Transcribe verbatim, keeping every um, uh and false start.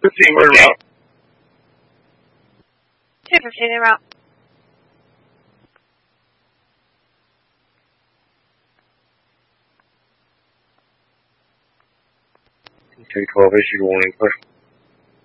fifteen, we're route. two fifteen en route. two twelve issued warning, push.